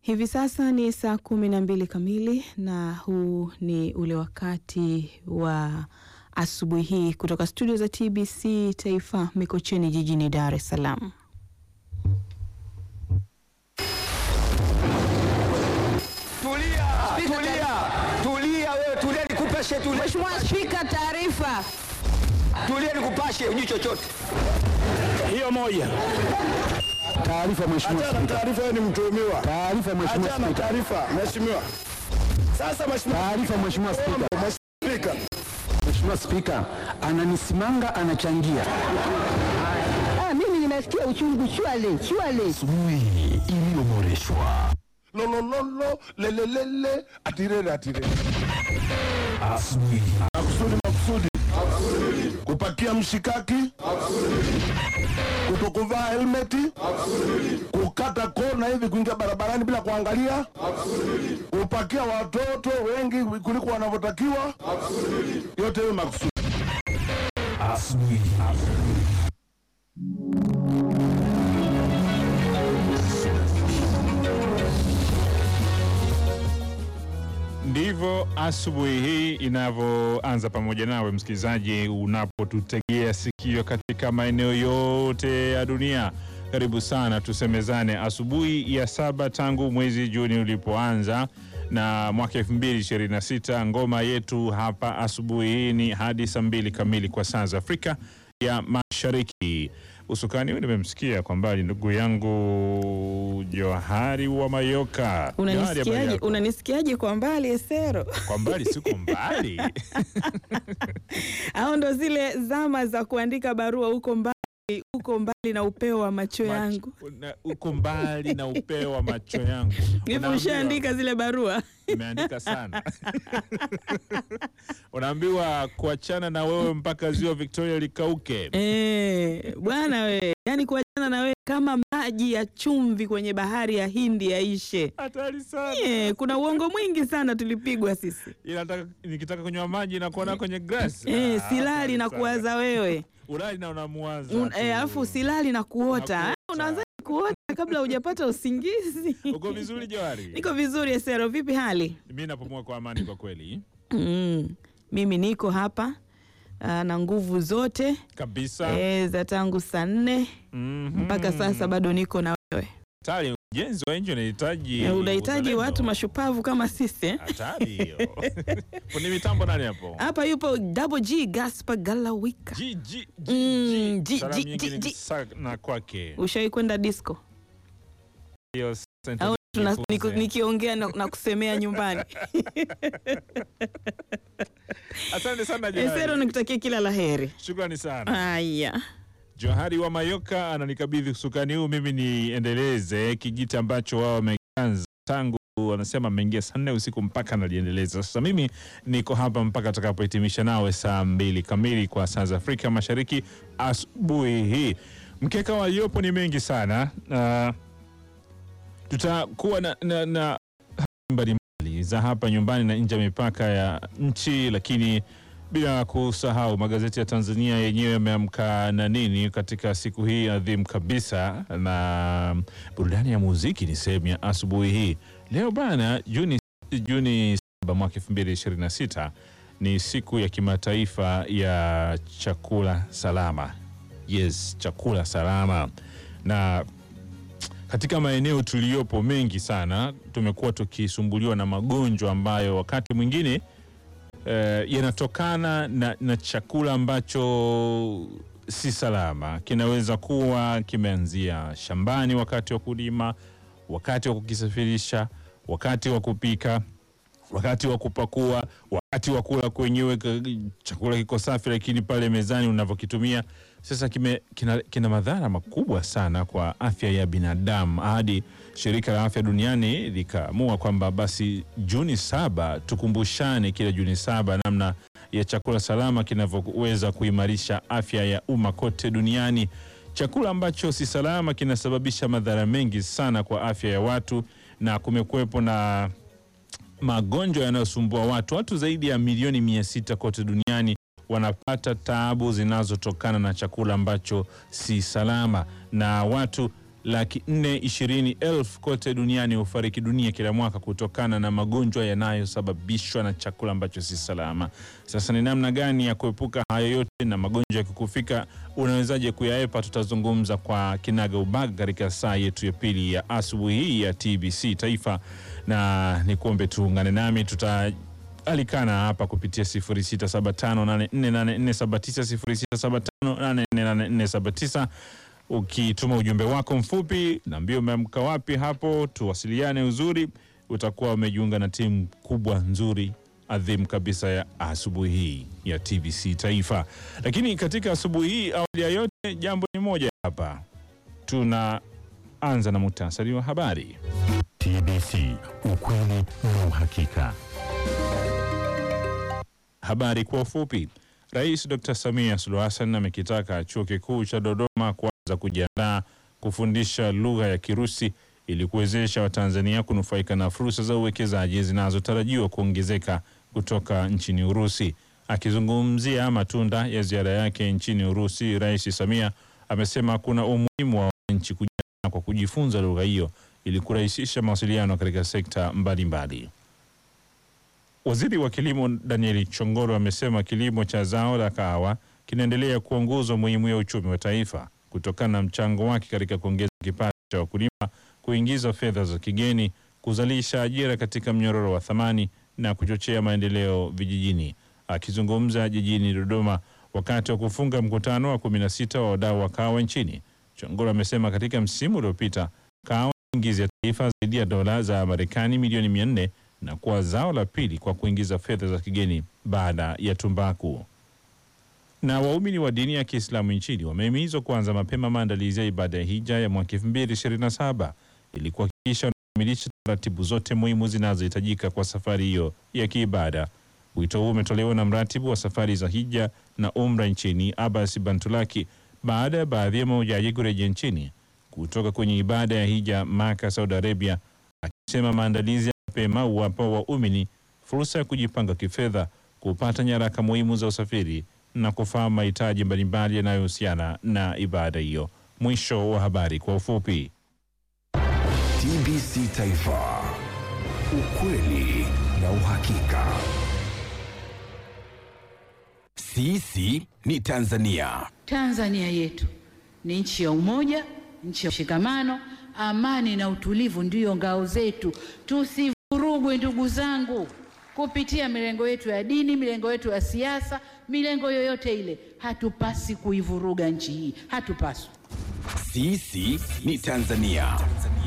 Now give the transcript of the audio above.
Hivi sasa ni saa 12 kamili na huu ni ule wakati wa asubuhi hii kutoka studio za TBC Taifa Mikocheni jijini Dar es Salaam. Tulia wewe, nikupashe. Mheshimiwa Spika, taarifa. Tulia nikupashe, hujui chochote. Hiyo moja. Taarifa Mheshimiwa Spika. Taarifa wewe ni mtuhumiwa. Taarifa Mheshimiwa Spika. Taarifa Mheshimiwa. Sasa Mheshimiwa. Taarifa Mheshimiwa Spika. Spika. Mheshimiwa Spika, ananisimanga anachangia. Mimi ninasikia uchungu chwale. Asubuhi iliyoboreshwa. Lolololo lelelele atirele. Asubuhi. Makusudi. Kupakia mshikaki. Kutokuvaa helmeti. Kukata kona hivi kuingia barabarani bila kuangalia. Kupakia watoto wengi kuliko wanavyotakiwa. Yote hiyo makusudi. Asubuhi. Ndivyo asubuhi hii inavyoanza pamoja nawe msikilizaji, unapotutegea sikio katika maeneo yote ya dunia. Karibu sana, tusemezane asubuhi ya 7 tangu mwezi Juni ulipoanza na mwaka 2026. Ngoma yetu hapa asubuhi hii ni hadi saa 2 kamili kwa saa za Afrika ya Mashariki. Usukani nimemsikia kwa mbali ndugu yangu Johari wa Mayoka. Unanisikiaje kwa mbali Esero? Kwa mbali siko mbali. Hao ndo zile zama za kuandika barua uko mbali na upeo wa macho yangu. Uko mbali na upeo wa macho yangu. Hivi ushaandika zile barua? Nimeandika sana. Unaambiwa kuachana na wewe mpaka ziwa Victoria likauke. Bwana we, yani kuachana na wewe kama maji ya chumvi kwenye bahari ya Hindi yaishe. Hatari sana. Kuna uongo mwingi sana tulipigwa sisi. Nikitaka kunywa maji na kuona kwenye glass. Silali na kuwaza wewe. Ulali na unamuwaza. Alafu silali na kuota. Unaanza kuota kabla hujapata usingizi. Uko vizuri Johari? Niko vizuri Esero, vipi hali? Mimi napumua kwa amani kwa kweli. Mimi niko hapa na nguvu zote kabisa. Za tangu saa 4 mpaka sasa bado niko na wewe. Hatari, ujenzi wa nje unahitaji watu mashupavu kama sisi. Hatari hiyo. Kuna mitambo nani hapo? Hapa yupo Double G Gaspar Galawika. Na kwake. Ushawahi kwenda disco? Hiyo nikiongea na kusemea nyumbani. Asante sana Johari. Esero, nikutakia kila laheri. Shukrani sana. Haya. Johari wa Mayoka ananikabidhi usukani huu, mimi niendeleze kijiti ambacho wao wameanza tangu wanasema ameingia saa 4 usiku mpaka analiendeleza. Sasa mimi niko hapa mpaka atakapohitimisha nawe saa 2 kamili kwa saa za Afrika Mashariki asubuhi hii. Mkeka waliopo ni mengi sana. Tutakuwa na mbalimbali za hapa nyumbani na nje ya mipaka ya nchi, lakini bila kusahau magazeti ya Tanzania yenyewe yameamka na nini katika siku hii adhimu kabisa, na burudani ya muziki ni sehemu ya asubuhi hii. Leo bana, Juni 7 mwaka 2026 ni siku ya kimataifa ya chakula salama. Yes, chakula salama. Na katika maeneo tuliyopo mengi sana tumekuwa tukisumbuliwa na magonjwa ambayo wakati mwingine yanatokana na chakula ambacho si salama. Kinaweza kuwa kimeanzia shambani wakati wa kulima, wakati wa kukisafirisha, wakati wa kupika, wakati wa kupakua, wakati wa kula kwenyewe chakula kiko safi, lakini pale mezani unavyokitumia sasa kina madhara makubwa sana kwa afya ya binadamu, hadi shirika la afya duniani likaamua kwamba basi Juni 7 tukumbushane kila Juni 7 namna ya chakula salama kinavyoweza kuimarisha afya ya umma kote duniani. Chakula ambacho si salama kinasababisha madhara mengi sana kwa afya ya watu, na kumekuwepo na magonjwa yanayosumbua watu zaidi ya milioni 600 kote duniani wanapata taabu zinazotokana na chakula ambacho si salama, na watu 420,000 kote duniani hufariki dunia kila mwaka kutokana na magonjwa yanayosababishwa na chakula ambacho si salama. Sasa ni namna gani ya kuepuka hayo yote na magonjwa yakikufika unawezaje kuyaepa? Tutazungumza kwa kinaga ubaga katika saa yetu ya pili ya asubuhi hii ya TBC Taifa, na nikuombe tuungane nami. Tutaalikana hapa kupitia 0675848479 0675848479. Ukituma ujumbe wako mfupi na mbio umeamka wapi hapo, tuwasiliane uzuri, utakuwa umejiunga na timu kubwa nzuri adhimu kabisa ya asubuhi hii ya TBC Taifa. Lakini katika asubuhi hii, awali ya yote, jambo ni moja hapa. Tunaanza na muhtasari wa habari. TBC, ukweli na uhakika. Habari kwa ufupi. Rais Dr. Samia Suluhu Hassan amekitaka Chuo Kikuu cha Dodoma kuanza kujiandaa kufundisha lugha ya Kirusi ili kuwezesha Watanzania kunufaika na fursa za uwekezaji zinazotarajiwa kuongezeka kutoka nchini Urusi. Akizungumzia matunda ya ziara yake nchini Urusi, Rais Samia amesema kuna umuhimu wa nchi kujiandaa kwa kujifunza lugha hiyo ili kurahisisha mawasiliano katika sekta mbalimbali. Waziri wa Kilimo Daniel Chongolo amesema kilimo cha zao la kahawa kinaendelea kuwa nguzo muhimu ya uchumi wa taifa kutokana na mchango wake katika kuongeza kipato cha wakulima, kuingiza fedha za kigeni, kuzalisha ajira katika mnyororo wa thamani na kuchochea maendeleo vijijini. Akizungumza jijini Dodoma wakati wa kufunga mkutano wa 16 wa wadau wa kahawa nchini, Chongolo amesema katika msimu uliopita kahawa iliingiza taifa zaidi ya dola za Marekani milioni 400 na kuwa zao la pili kwa kuingiza fedha za kigeni baada ya tumbaku. Na waumini wa dini ya Kiislamu nchini wamehimizwa kuanza mapema maandalizi ya ibada ya hija ya mwaka 2027 ili kuhakikisha wanakamilisha taratibu zote muhimu zinazohitajika kwa safari hiyo ya kiibada. Wito huu umetolewa na mratibu wa safari za hija na umra nchini, Abbas Bantulaki, baada ya baadhi ya mahujaji kurejea nchini kutoka kwenye ibada ya hija Maka, Saudi Arabia, akisema maandalizi mapema huwapa waumini fursa ya kujipanga kifedha, kupata nyaraka muhimu za usafiri na kufahamu mahitaji mbalimbali yanayohusiana na ibada hiyo. Mwisho wa habari kwa ufupi. TBC Taifa, ukweli na uhakika. Sisi ni Tanzania. Tanzania yetu ni nchi ya umoja, nchi ya mshikamano, amani na utulivu ndiyo ngao zetu. Tusivurugwe ndugu zangu, kupitia milengo yetu ya dini, milengo yetu ya siasa, milengo yoyote ile. Hatupasi kuivuruga nchi hii, hatupaswi. Sisi ni Tanzania.